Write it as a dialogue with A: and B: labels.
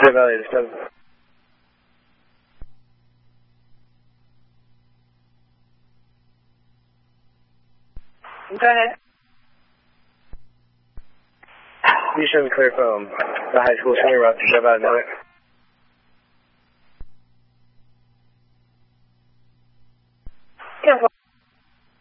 A: Deer Valley, just does.
B: Go ahead.
A: You should clear from the high school senior route to Deer Valley.